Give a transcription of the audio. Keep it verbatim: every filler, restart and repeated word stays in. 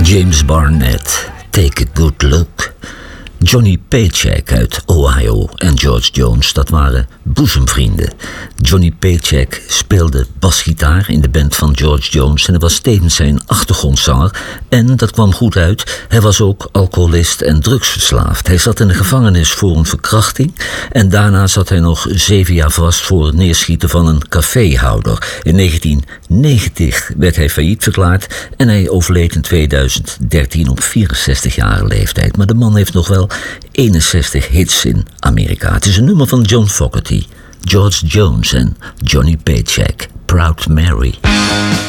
James Barnett, Take a Good Look. Johnny Paycheck uit Ohio en George Jones, dat waren boezemvrienden. Johnny Paycheck speelde basgitaar in de band van George Jones en hij was tevens zijn achtergrondzanger. En, dat kwam goed uit, hij was ook alcoholist en drugsverslaafd. Hij zat in de gevangenis voor een verkrachting en daarna zat hij nog zeven jaar vast voor het neerschieten van een caféhouder. In negentien negentig werd hij failliet verklaard en hij overleed in tweeduizend dertien op vierenzestigjarige leeftijd. Maar de man heeft nog wel eenenzestig hits in Amerika. Het is een nummer van John Fogerty, George Jones en Johnny Paycheck, Proud Mary.